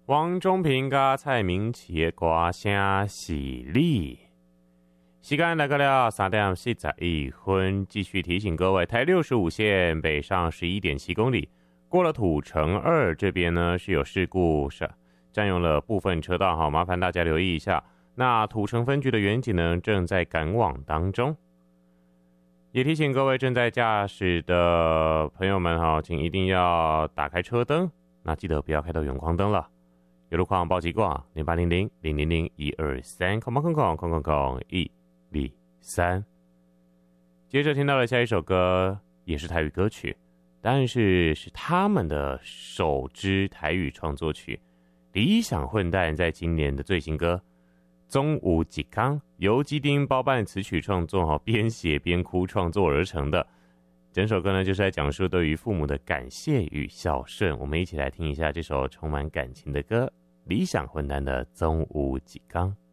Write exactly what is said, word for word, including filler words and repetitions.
王中平甲蔡明启的歌声是你。时间来到了三点四十一分，继续提醒各位，台六十五线北上 十一点七公里，过了土城二这边呢是有事故，是占用了部分车道，好，麻烦大家留意一下。那土城分局的员警呢正在赶往当中，也提醒各位正在驾驶的朋友们哈，请一定要打开车灯，那记得不要开到远光灯了。有路况报急挂零八零零零零零一二三空空空空空空一二三。接着听到了下一首歌，也是台语歌曲，但是是他们的首支台语创作曲。理想混蛋在今年的最新歌《总有一天》，由基丁包办词曲创作，边写边哭创作而成的。整首歌呢，就是在讲述对于父母的感谢与孝顺。我们一起来听一下这首充满感情的歌，理想混蛋的《总有一天》。